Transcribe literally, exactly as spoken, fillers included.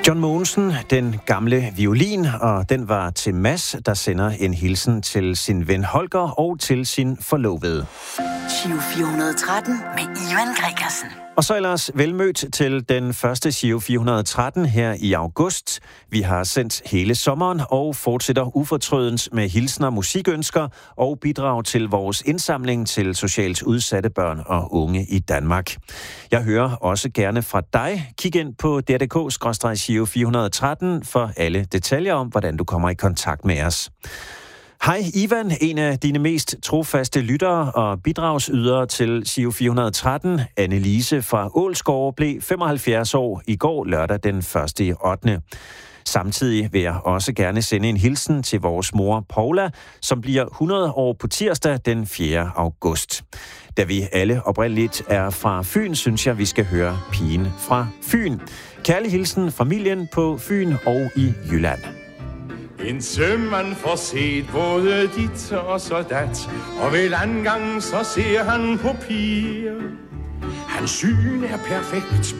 John Mogensen, den gamle violin, og den var til Mads, der sender en hilsen til sin ven Holger og til sin forlovede. Giro fire hundrede og tretten med Ivan Gregersen. Og så ellers velmødt til den første Giro fire hundrede og tretten her i august. Vi har sendt hele sommeren og fortsætter ufortrødent med hilsner, musikønsker og bidrag til vores indsamling til socialt udsatte børn og unge i Danmark. Jeg hører også gerne fra dig. Kig ind på d r punktum d k skråstreg Giro fire hundrede og tretten for alle detaljer om, hvordan du kommer i kontakt med os. Hej Ivan, en af dine mest trofaste lyttere og bidragsydere til Giro fire hundrede og tretten, Annelise fra Ålsgård, blev femoghalvfjerds år i går lørdag den første i ottende Samtidig vil jeg også gerne sende en hilsen til vores mor Paula, som bliver hundrede år på tirsdag den fjerde august. Da vi alle oprindeligt er fra Fyn, synes jeg, vi skal høre pigen fra Fyn. Kærlig hilsen familien på Fyn og i Jylland. En sømand får set både dit og så dat, og ved anden gang så ser han på piger. Hans syn er perfekt,